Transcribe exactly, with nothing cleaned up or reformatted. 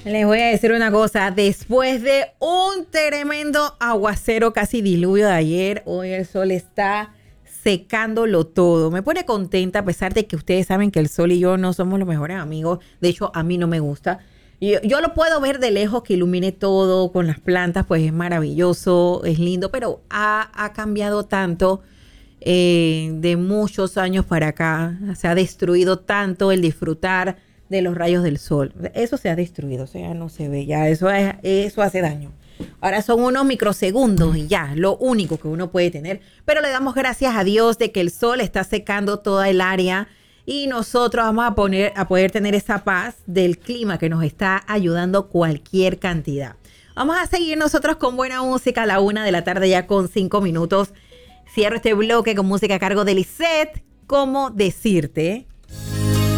Les voy a decir una cosa, después de un tremendo aguacero, casi diluvio de ayer, hoy el sol está secándolo todo. Me pone contenta a pesar de que ustedes saben que el sol y yo no somos los mejores amigos. De hecho, a mí no me gusta. Yo, yo lo puedo ver de lejos, que ilumine todo con las plantas, pues es maravilloso, es lindo, pero ha, ha cambiado tanto eh, de muchos años para acá. Se ha destruido tanto el disfrutar de los rayos del sol. Eso se ha destruido, o sea, no se ve ya, eso, es, eso hace daño. Ahora son unos microsegundos y ya, lo único que uno puede tener. Pero le damos gracias a Dios de que el sol está secando toda el área y nosotros vamos a, poner, a poder tener esa paz del clima que nos está ayudando cualquier cantidad. Vamos a seguir nosotros con buena música a la una de la tarde ya con cinco minutos. Cierro este bloque con música a cargo de Lisette. ¿Cómo decirte?